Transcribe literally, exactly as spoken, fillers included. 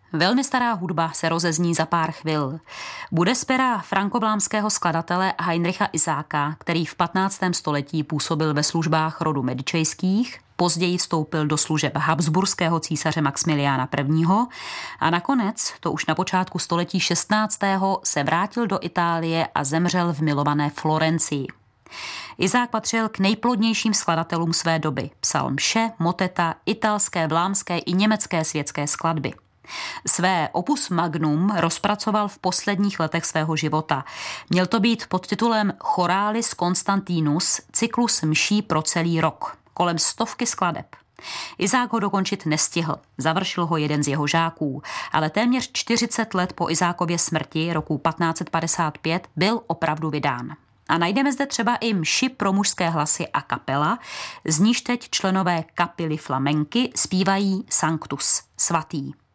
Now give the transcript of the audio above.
Velmi stará hudba se rozezní za pár chvil. Bude z pera frankoblámského skladatele Heinricha Izáka, který v patnáctém století působil ve službách rodu Medičejských, později vstoupil do služeb habsburského císaře Maxmiliána prvního. a nakonec, to už na počátku století šestnáctého se vrátil do Itálie a zemřel v milované Florencii. Izák patřil k nejplodnějším skladatelům své doby. Psal mše, moteta, italské, vlámské i německé světské skladby. Své opus magnum rozpracoval v posledních letech svého života. Měl to být pod titulem Choralis Constantinus, cyklus mší pro celý rok, kolem stovky skladeb. Izák ho dokončit nestihl, završil ho jeden z jeho žáků, ale téměř čtyřicet let po Izákově smrti roku patnáct set padesát pět byl opravdu vydán. A najdeme zde třeba i mši pro mužské hlasy a kapela, z níž teď členové kapely Flamenky zpívají Sanctus, svatý.